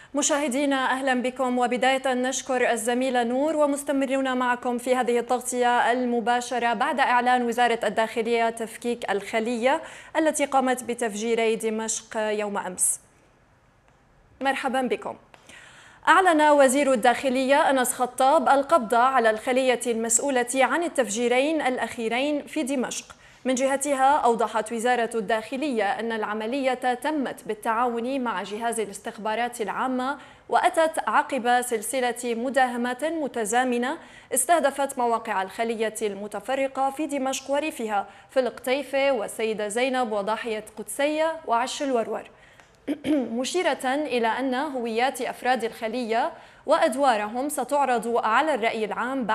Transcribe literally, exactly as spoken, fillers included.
مشاهدينا أهلا بكم، وبداية نشكر الزميلة نور ومستمرون معكم في هذه التغطية المباشرة بعد إعلان وزارة الداخلية تفكيك الخلية التي قامت بتفجيري دمشق يوم أمس. مرحبا بكم. أعلن وزير الداخلية أنس خطاب القبض على الخلية المسؤولة عن التفجيرين الأخيرين في دمشق. من جهتها أوضحت وزارة الداخلية أن العملية تمت بالتعاون مع جهاز الاستخبارات العامة، وأتت عقب سلسلة مداهمات متزامنة استهدفت مواقع الخلية المتفرقة في دمشق وريفها في القطيفة والسيدة زينب وضاحية قدسية وعش الورور، مشيرة إلى أن هويات أفراد الخلية وأدوارهم ستعرض على الرأي العام